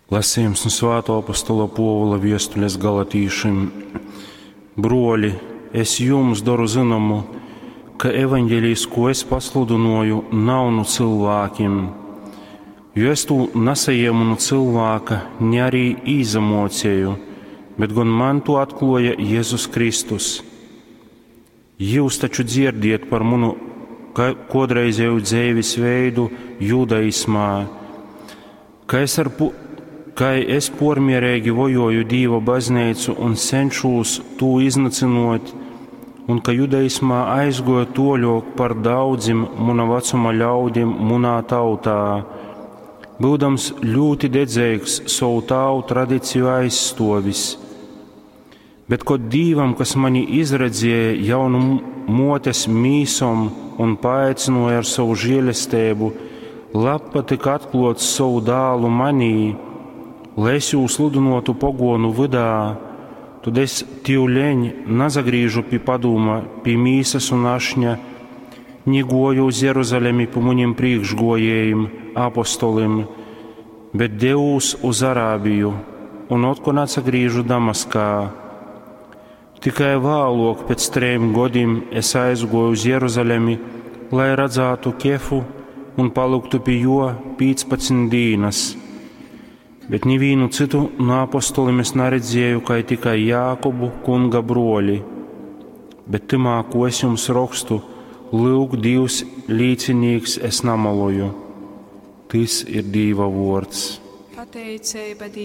Lasījums no Svētā apostola Pāvila vēstules Galatīšiem. Broļi, es jums daru zināmu, ka evaņģēlijs, ko es pasludināju, nav no cilvēkiem, jo es to nesaņēmu no cilvēka, ne arī izamocēju, bet gan man to atklāja Jēzus Kristus. Jūs taču dzirdiet par manu kādreizēju dzīves veidu judaismā, ka es pormierīgi vojoju Dieva baznīcu un cenšos to iznacinot, un ka judaismā aizgoju toļok par daudzim muna vecuma ļaudim munā tautā, būdams ļoti dedzīgs savu tautu tradīciju aizstovis. Bet kod Dīvam, kas mani izredzēja jaunu motes mīsom un paaicināja ar savu žēlastību, labpatika atklāt savu dālu manī, lai es jūs sludinātu pagonu vidā, tad es tīvleņ nazagrīžu pie paduma, pie mīsas un ašņa, negoju uz Jeruzalemi pie munim priekšgojējiem, apostolim, bet devūs uz Arābiju un otkon atsagrīžu Damaskā. Tikai vēlāk pēc 3 gadiem es aizgoju uz Jeruzalemi, lai redzētu Kefu un paliktu pie jo 15 dienas. Bet nevienu citu no apostoliem es neredzēju, kā tikai Jākobu kunga broļi. Bet timā, ko es jums rakstu, lūk, Dievs līdzinīgs es namaloju. Tas ir Dieva vārds. Pateicība Dievam.